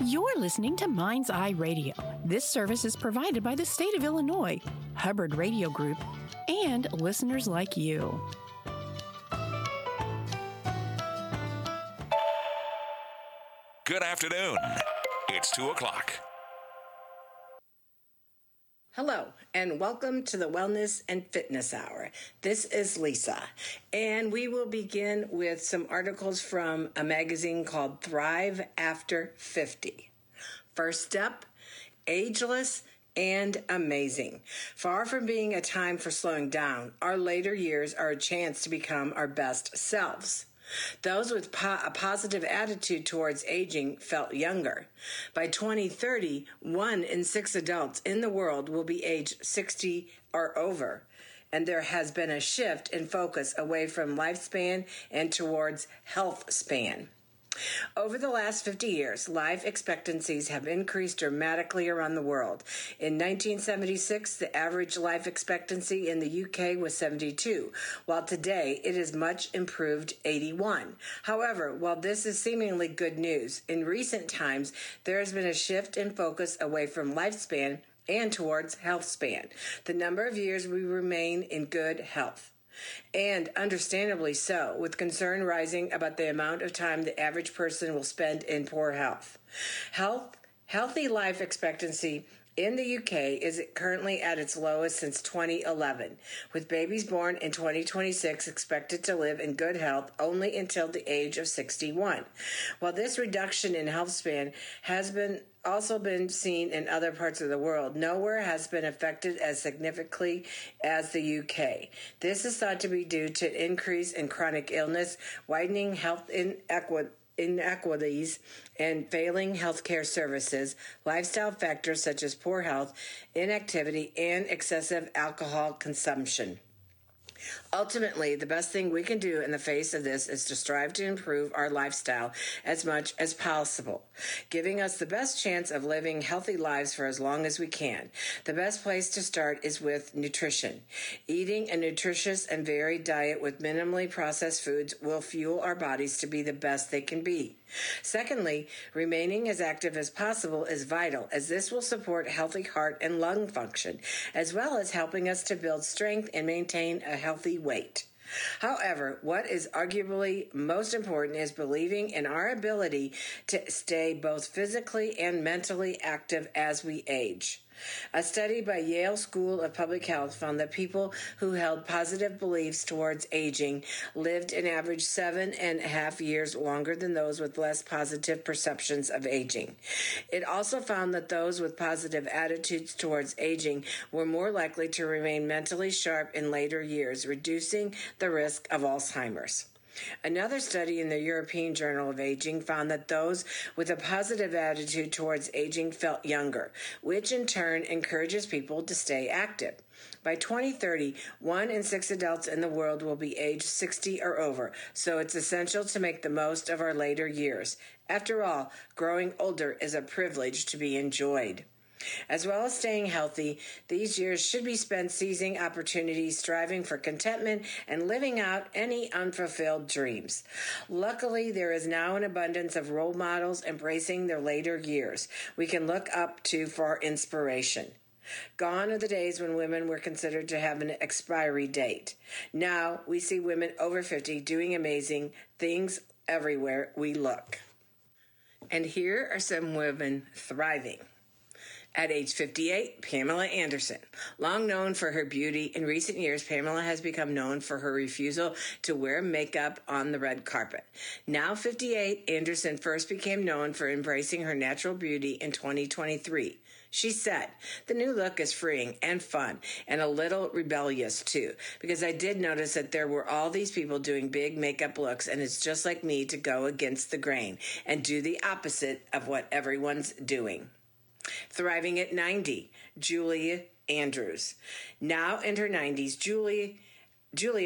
You're listening to Mind's Eye Radio. This service is provided by the state of Illinois, Hubbard Radio Group, and listeners like you. Good afternoon. It's 2 o'clock. Hello, and welcome to the Wellness and Fitness Hour. This is Lisa, and we will begin with some articles from a magazine called Thrive After 50. First up, ageless and amazing. Far from being a time for slowing down, our later years are a chance to become our best selves. Those with a positive attitude towards aging felt younger. By 2030, 1 in 6 adults in the world will be aged 60 or over, and there has been a shift in focus away from lifespan and towards health span. Over the last 50 years, life expectancies have increased dramatically around the world. In 1976, the average life expectancy in the UK was 72, while today it is much improved 81. However, while this is seemingly good news, in recent times there has been a shift in focus away from lifespan and towards health span, the number of years we remain in good health. And understandably so, with concern rising about the amount of time the average person will spend in poor health. Healthy life expectancy in the UK is currently at its lowest since 2011, with babies born in 2026 expected to live in good health only until the age of 61. While this reduction in health span has also been seen in other parts of the world, nowhere has been affected as significantly as the UK. This is thought to be due to increase in chronic illness, widening health inequities, and failing healthcare services, lifestyle factors such as poor health, inactivity, and excessive alcohol consumption. Ultimately, the best thing we can do in the face of this is to strive to improve our lifestyle as much as possible, giving us the best chance of living healthy lives for as long as we can. The best place to start is with nutrition. Eating a nutritious and varied diet with minimally processed foods will fuel our bodies to be the best they can be. Secondly, remaining as active as possible is vital, as this will support healthy heart and lung function, as well as helping us to build strength and maintain a healthy weight. However, what is arguably most important is believing in our ability to stay both physically and mentally active as we age. A study by Yale School of Public Health found that people who held positive beliefs towards aging lived an average 7.5 years longer than those with less positive perceptions of aging. It also found that those with positive attitudes towards aging were more likely to remain mentally sharp in later years, reducing the risk of Alzheimer's. Another study in the European Journal of Aging found that those with a positive attitude towards aging felt younger, which in turn encourages people to stay active. By 2030, 1 in 6 adults in the world will be aged 60 or over, so it's essential to make the most of our later years. After all, growing older is a privilege to be enjoyed. As well as staying healthy, these years should be spent seizing opportunities, striving for contentment, and living out any unfulfilled dreams. Luckily, there is now an abundance of role models embracing their later years we can look up to for inspiration. Gone are the days when women were considered to have an expiry date. Now we see women over 50 doing amazing things everywhere we look. And here are some women thriving. At age 58, Pamela Anderson. Long known for her beauty, in recent years, Pamela has become known for her refusal to wear makeup on the red carpet. Now 58, Anderson first became known for embracing her natural beauty in 2023. She said, "The new look is freeing and fun and a little rebellious too, because I did notice that there were all these people doing big makeup looks, and it's just like me to go against the grain and do the opposite of what everyone's doing." Thriving at 90, Julia Andrews. Now in her 90s, Julia